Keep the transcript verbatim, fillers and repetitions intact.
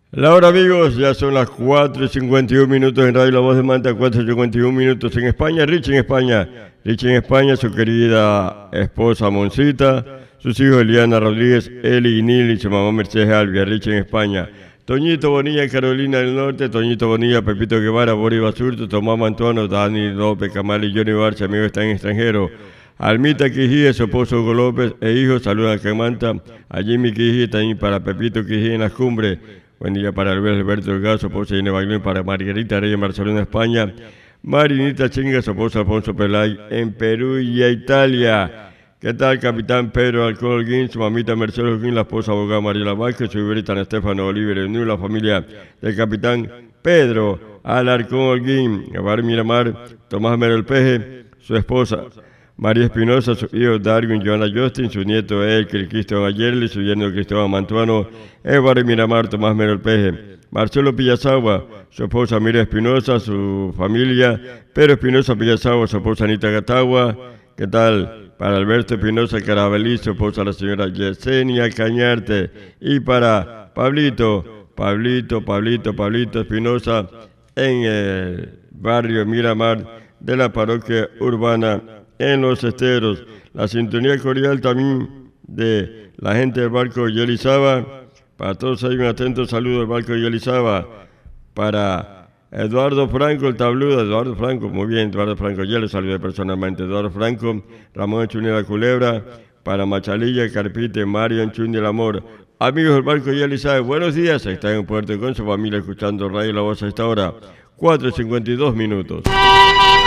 La hora, amigos, ya son las cuatro y cincuenta y uno minutos en Radio La Voz de Manta, cuatro y cincuenta y uno minutos en España. Richie en España, Richie en España, su querida esposa Moncita, sus hijos Eliana Rodríguez, Eli y Nili, su mamá Mercedes Albia. Richie en España, Toñito Bonilla en Carolina del Norte, Toñito Bonilla, Pepito Guevara, Boris Basurto, Tomás Mantuano, Dani López, Camal y Johnny Barça, amigos están en extranjero. Almita Quijía, su esposo Hugo López e hijos, saludan a Camanta, a Jimmy Quijía, también para Pepito Quijía en las cumbres. Buen día para Luis Alberto Delgado, su esposa Inés Baglón, para Margarita Reyes en Barcelona, España. Marinita Chinga, su esposo Alfonso Pelay en Perú y Italia. ¿Qué tal, capitán Pedro Alcón Holguín, su mamita Mercedes Holguín, la esposa abogada Mariela Vázquez, su hija Estefano Oliver Enú, la familia del capitán Pedro Alarcón Holguín, Bar Miramar, Tomás Merel Peje, su esposa María Espinosa, su hijo Darwin Joana Justin, su nieto Elker Cristian Ayerli, su yerno Cristóbal Mantuano, Evar Miramar, Tomás Merel Peje, Marcelo Pillazagua, su esposa Mira Espinosa, su familia, Pedro Espinosa Pillazagua, su esposa Anita Gatagua. ¿Qué tal? Para Alberto Espinosa Carabelí, su esposa la señora Yesenia Cañarte, y para Pablito, Pablito, Pablito, Pablito Espinosa, en el barrio Miramar de la parroquia urbana en Los Esteros. La sintonía cordial también de la gente del barco Yelizaba. Para todos hay un atento saludo del barco Yelizaba. Para Eduardo Franco, el tabludo, Eduardo Franco, muy bien, Eduardo Franco, ya le saludé personalmente. Eduardo Franco, Ramón Enchundi la Culebra, para Machalilla, Carpite, Mario Enchundi el Amor. Amigos del barco Yelizaba, buenos días, están en Puerto con su familia escuchando Radio La Voz a esta hora, cuatro y cincuenta y dos minutos.